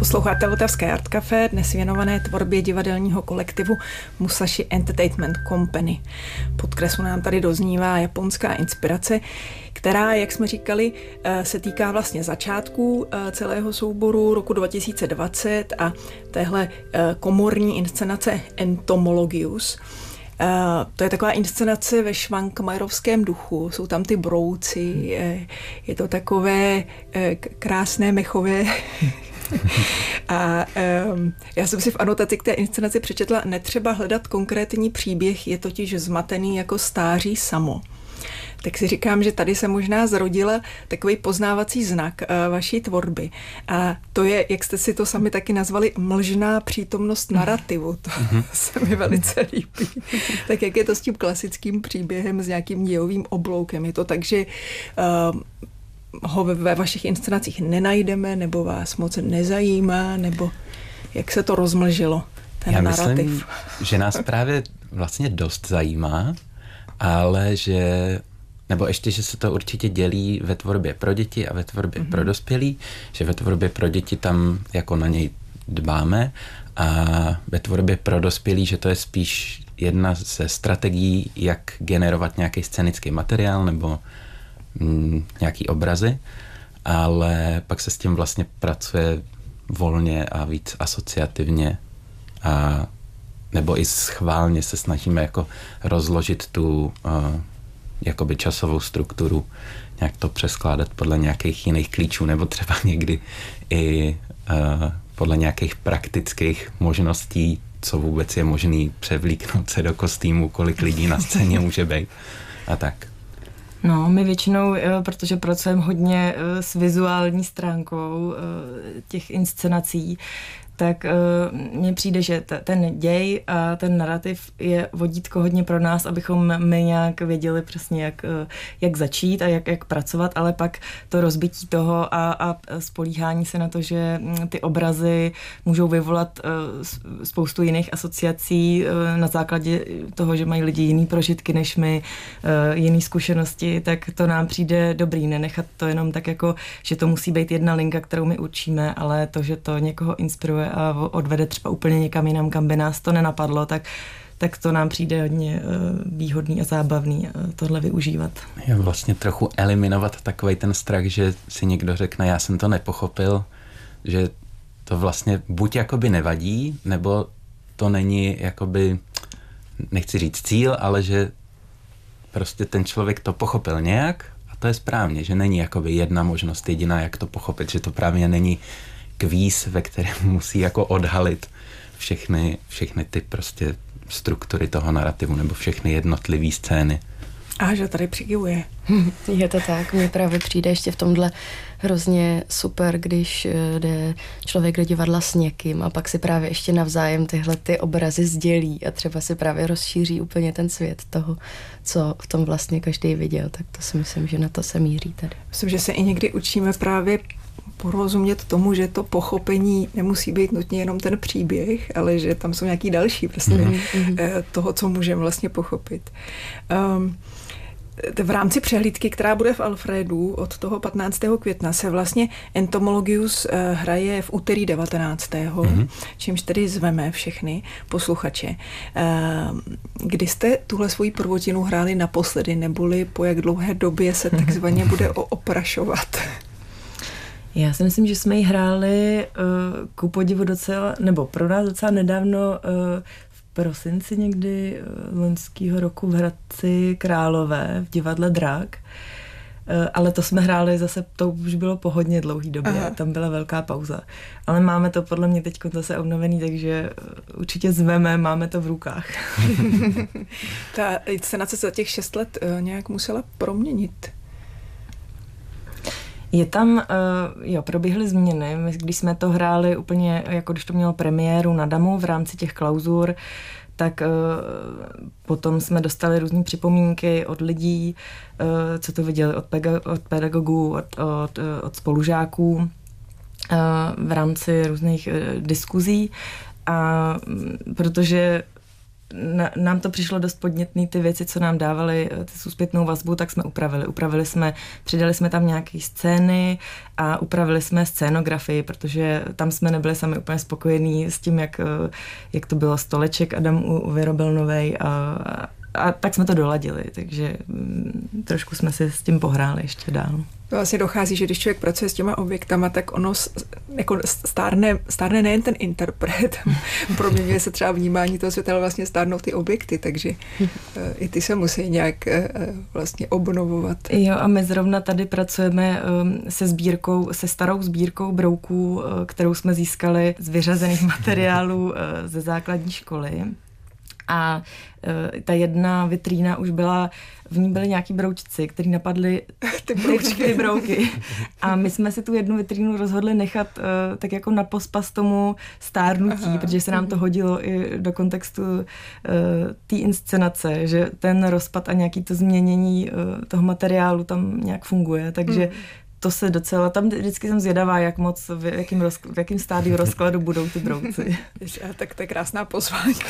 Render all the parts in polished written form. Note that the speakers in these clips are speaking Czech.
Posloucháte Vltavské Art Café, dnes věnované tvorbě divadelního kolektivu Musashi Entertainment Company. Pod kresu nám tady doznívá japonská inspirace, která, jak jsme říkali, se týká vlastně začátků celého souboru roku 2020 a téhle komorní inscenace Entomologius. To je taková inscenace ve švankmajerovském duchu, jsou tam ty brouci, je to takové krásné mechové. A já jsem si v anotaci k té inscenaci přečetla, netřeba hledat konkrétní příběh, je totiž zmatený jako stáří samo. Tak si říkám, že tady se možná zrodila takový poznávací znak vaší tvorby. A to je, jak jste si to sami taky nazvali, mlžná přítomnost narrativu. To se mi velice líbí. Tak jak je to s tím klasickým příběhem, s nějakým dějovým obloukem? Je to tak, že ho ve vašich inscenacích nenajdeme, nebo vás moc nezajímá, nebo jak se to rozmlžilo, ten narrativ? Myslím, že nás právě vlastně dost zajímá, ale nebo ještě, že se to určitě dělí ve tvorbě pro děti a ve tvorbě pro dospělí, že ve tvorbě pro děti tam jako na něj dbáme a ve tvorbě pro dospělí, že to je spíš jedna ze strategií, jak generovat nějaký scénický materiál nebo nějaký obrazy, ale pak se s tím vlastně pracuje volně a víc asociativně a nebo i schválně se snažíme jako rozložit tu jakoby časovou strukturu, nějak to přeskládat podle nějakých jiných klíčů, nebo třeba někdy i podle nějakých praktických možností, co vůbec je možný převlíknout se do kostýmu, kolik lidí na scéně může být a tak. No, my většinou, protože pracujeme hodně s vizuální stránkou těch inscenací, tak mně přijde, že ten děj a ten narrativ je vodítko hodně pro nás, abychom my nějak věděli přesně, jak začít a jak pracovat, ale pak to rozbití toho a spolíhání se na to, že ty obrazy můžou vyvolat spoustu jiných asociací na základě toho, že mají lidi jiný prožitky než my, jiný zkušenosti, tak to nám přijde dobrý, nenechat to jenom tak jako, že to musí být jedna linka, kterou my učíme, ale to, že to někoho inspiruje a odvede třeba úplně někam jinam, kam by nás to nenapadlo, tak to nám přijde hodně výhodný a zábavný tohle využívat. Je vlastně trochu eliminovat takovej ten strach, že si někdo řekne, já jsem to nepochopil, že to vlastně buď jakoby nevadí, nebo to není jakoby, nechci říct cíl, ale že prostě ten člověk to pochopil nějak a to je správně, že není jakoby jedna možnost jediná, jak to pochopit, že to právě není kvíz, ve kterém musí jako odhalit všechny ty prostě struktury toho narrativu nebo všechny jednotlivé scény. A že tady přikivuje. Je to tak, mně právě přijde ještě v tomhle hrozně super, když jde člověk do divadla s někým a pak si právě ještě navzájem tyhle ty obrazy sdělí a třeba si právě rozšíří úplně ten svět toho, co v tom vlastně každý viděl, tak to si myslím, že na to se míří tady. Myslím, že se i někdy učíme právě porozumět tomu, že to pochopení nemusí být nutně jenom ten příběh, ale že tam jsou nějaký další prostě toho, co můžeme vlastně pochopit. V rámci přehlídky, která bude v Alfredu od toho 15. května, se vlastně Entomologius hraje v úterý 19. Čímž tedy zveme všechny posluchače. Kdy jste tuhle svoji prvotinu hráli naposledy, neboli po jak dlouhé době se takzvaně bude oprašovat? Já si myslím, že jsme ji hráli ku podivu docela, nebo pro nás docela nedávno v prosinci někdy loňského roku v Hradci Králové v divadle Drak. Ale to jsme hráli zase, to už bylo po hodně dlouhý době, tam byla velká pauza. Ale máme to podle mě teď zase obnovený, takže určitě zveme, máme to v rukách. Ta scénace se za těch 6 let nějak musela proměnit. Je tam, proběhly změny. My, když jsme to hráli úplně, jako když to mělo premiéru na Damu v rámci těch klauzur, tak potom jsme dostali různé připomínky od lidí, co to viděli od pedagogů, od spolužáků v rámci různých diskuzí. A protože nám to přišlo dost podnětný, ty věci, co nám dávaly tu zpětnou vazbu, tak jsme upravili jsme, přidali jsme tam nějaké scény a upravili jsme scénografii, protože tam jsme nebyli sami úplně spokojení s tím, jak to bylo. Stoleček Adam vyrobil novej a tak jsme to doladili, takže trošku jsme si s tím pohráli ještě dál. To asi dochází, že když člověk pracuje s těma objektama, tak ono jako stárne nejen ten interpret, proměňuje se třeba vnímání toho světa, ale vlastně stárnou ty objekty, takže i ty se musí nějak vlastně obnovovat. Jo, a my zrovna tady pracujeme se starou sbírkou brouků, kterou jsme získali z vyřazených materiálů ze základní školy. A ta jedna vitrína už v ní byly nějaký broučci, který napadly ty brouky. A my jsme si tu jednu vitrínu rozhodli nechat tak jako na pospas tomu stárnutí, protože se nám to hodilo i do kontextu té inscenace, že ten rozpad a nějaký to změnění toho materiálu tam nějak funguje, takže to se docela, tam vždycky jsem zvědavá, jak moc, v jakém stádiu rozkladu budou ty brouci. Tak to je krásná pozvánka.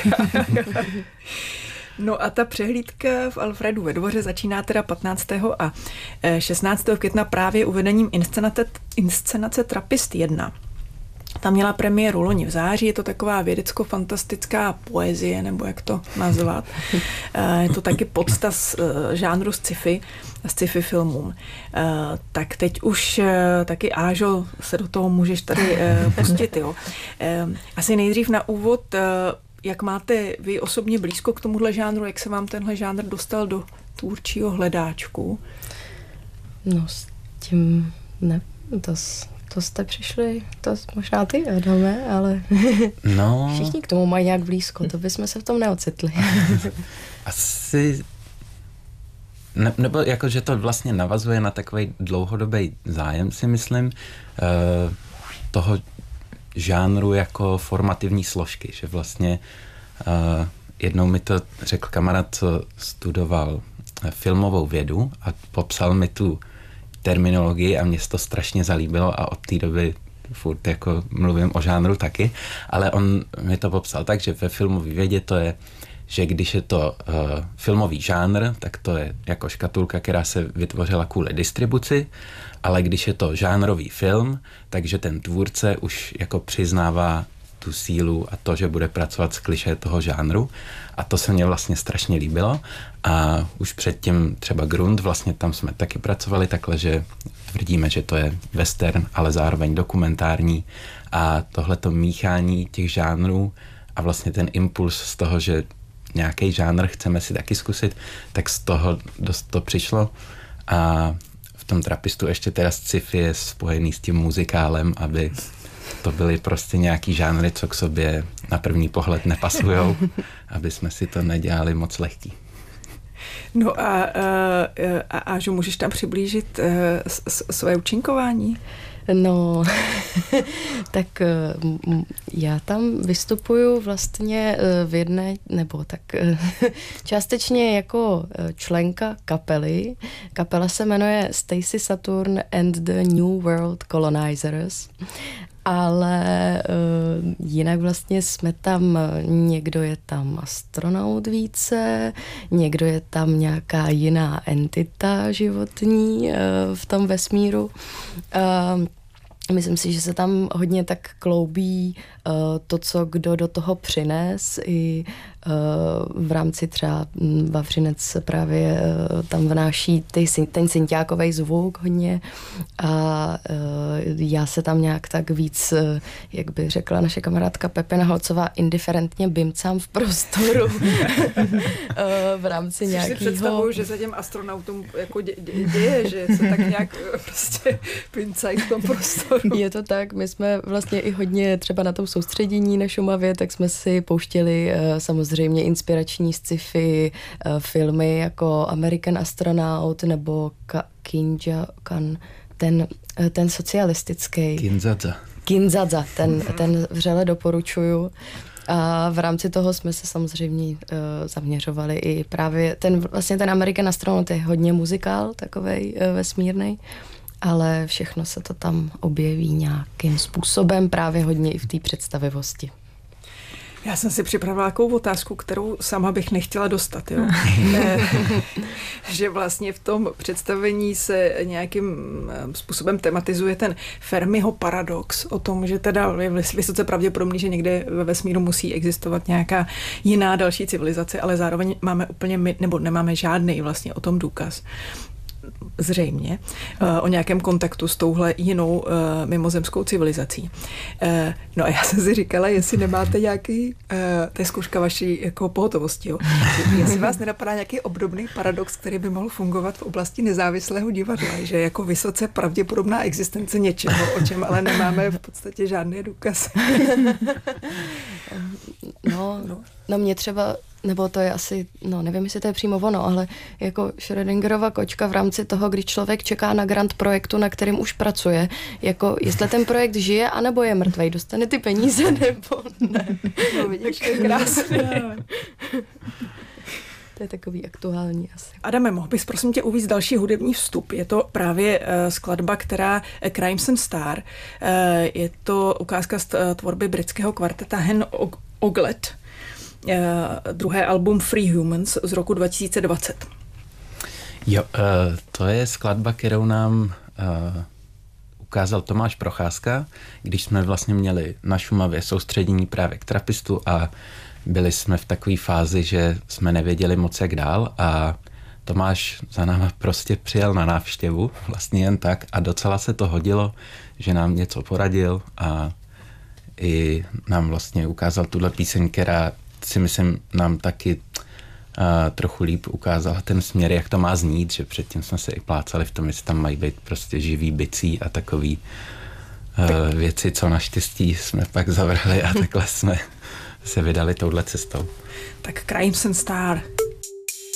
No a ta přehlídka v Alfredu ve Dvoře začíná teda 15. a 16. května právě uvedením inscenace Trapist 1. Tam měla premiéru loni v září, je to taková vědecko-fantastická poezie, nebo jak to nazvat. Je to taky podsta z žánru sci-fi filmům. Tak teď už taky, Ážo, se do toho můžeš tady pustit. Jo. Asi nejdřív na úvod, jak máte vy osobně blízko k tomuhle žánru, jak se vám tenhle žánr dostal do tvůrčího hledáčku? No s tím ne, to jste přišli, to možná ty, Adame, ale všichni k tomu mají nějak blízko, to bychom se v tom neocitli. Asi, nebo jako, že to vlastně navazuje na takový dlouhodobý zájem, si myslím, toho žánru jako formativní složky, že vlastně jednou mi to řekl kamarád, co studoval filmovou vědu a popsal mi tu terminologii a mě se to strašně zalíbilo a od té doby furt jako mluvím o žánru taky, ale on mi to popsal tak, že ve filmové vědě to je, že když je to filmový žánr, tak to je jako škatulka, která se vytvořila kvůli distribuci, ale když je to žánrový film, takže ten tvůrce už jako přiznává tu sílu a to, že bude pracovat s klišé toho žánru. A to se mně vlastně strašně líbilo. A už předtím třeba Grund, vlastně tam jsme taky pracovali takhle, že tvrdíme, že to je western, ale zároveň dokumentární. A tohleto míchání těch žánrů a vlastně ten impuls z toho, že nějaký žánr chceme si taky zkusit, tak z toho dost to přišlo. A v tom Trapistu ještě teda sci-fi je spojený s tím muzikálem, aby to byly prostě nějaký žánry, co k sobě na první pohled nepasujou, aby jsme si to nedělali moc lehký. No a že můžeš tam přiblížit své účinkování? No, tak já tam vystupuju vlastně v jedné, nebo tak částečně jako členka kapely. Kapela se jmenuje Stacy Saturn and the New World Colonizers. Ale jinak vlastně jsme tam, někdo je tam astronaut více, někdo je tam nějaká jiná entita životní v tom vesmíru. Myslím si, že se tam hodně tak kloubí to, co kdo do toho přines, i v rámci třeba Vavřinec právě tam vnáší ten synťákovej zvuk hodně a já se tam nějak tak víc, jak by řekla naše kamarádka Pepina Holcová, indiferentně bimcám v prostoru v rámci nějakého... si představuju, že se těm astronautům jako děje, že se tak nějak prostě bimcají v tom prostoru. Je to tak, my jsme vlastně i hodně třeba na tom soustředění na Šumavě, tak jsme si pouštěli samozřejmě inspirační sci-fi filmy jako American Astronaut nebo Kinja-kan, ten socialistický. Kinzadza, ten vřele doporučuju. A v rámci toho jsme se samozřejmě zaměřovali i právě ten American Astronaut je hodně muzikál, takovej vesmírnej, ale všechno se to tam objeví nějakým způsobem, právě hodně i v té představivosti. Já jsem si připravila takovou otázku, kterou sama bych nechtěla dostat. Jo? Že vlastně v tom představení se nějakým způsobem tematizuje ten Fermiho paradox o tom, že teda je vysoce pravděpodobný, že někde ve vesmíru musí existovat nějaká jiná další civilizace, ale zároveň máme úplně nebo nemáme žádný vlastně o tom důkaz. Zřejmě, o nějakém kontaktu s touhle jinou mimozemskou civilizací. No a já jsem si říkala, jestli nemáte nějaký, to je zkouška vaší jako pohotovosti, jo. Jestli vás nenapadá nějaký obdobný paradox, který by mohl fungovat v oblasti nezávislého divadla, že jako vysoce pravděpodobná existence něčeho, o čem ale nemáme v podstatě žádné důkazy. No mě třeba, nebo to je asi, nevím, jestli to je přímo ono, ale jako Schrödingerova kočka v rámci toho, když člověk čeká na grant projektu, na kterým už pracuje, jako jestli ten projekt žije, anebo je mrtvej, dostane ty peníze, nebo ne. No vidíš, to je krásné. To je takový aktuální asi. Adame, mohl bys prosím tě uvíct další hudební vstup. Je to právě skladba, která Crimson Star. Je to ukázka z tvorby britského kvarteta Hen Oglet. Druhé album Free Humans z roku 2020. Jo, to je skladba, kterou nám ukázal Tomáš Procházka, když jsme vlastně měli na Šumavě soustředění právě k trapistu a byli jsme v takové fázi, že jsme nevěděli moc jak dál a Tomáš za náma prostě přijel na návštěvu, vlastně jen tak a docela se to hodilo, že nám něco poradil a i nám vlastně ukázal tuhle píseň, která si myslím nám taky trochu líp ukázala ten směr, jak to má znít, že předtím jsme se i plácali v tom, jestli tam mají být prostě živý bicí a takový věci, co naštěstí jsme pak zavrhli a takhle jsme se vydali touhle cestou. Tak Crimson Star.